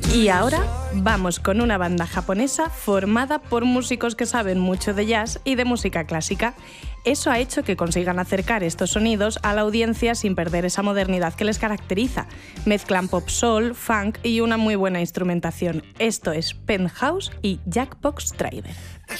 Y ahora vamos con una banda japonesa formada por músicos que saben mucho de jazz y de música clásica. Eso ha hecho que consigan acercar estos sonidos a la audiencia sin perder esa modernidad que les caracteriza. Mezclan pop soul, funk y una muy buena instrumentación. Esto es Penthouse y Jackbox Driver.